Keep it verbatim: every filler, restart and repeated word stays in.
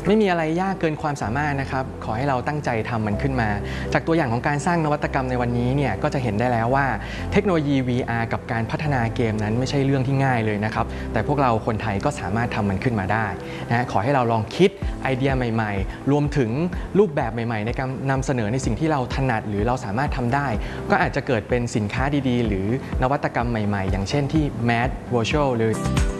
ไม่มีอะไรยากเกินความสามารถนะครับขอให้เราตั้งใจทำมันขึ้นมาจากตัวอย่างของการสร้างนวัตกรรมในวันนี้เนี่ยก็จะเห็นได้แล้วว่าเทคโนโลยี วี อาร์ กับการพัฒนาเกมนั้นไม่ใช่เรื่องที่ง่ายเลยนะครับแต่พวกเราคนไทยก็สามารถทำมันขึ้นมาได้นะขอให้เราลองคิดไอเดียใหม่ๆรวมถึงรูปแบบใหม่ๆในการนำเสนอในสิ่งที่เราถนัดหรือเราสามารถทำได้ก็อาจจะเกิดเป็นสินค้าดีๆหรือนวัตกรรมใหม่ๆอย่างเช่นที่ Mad Virtual เลย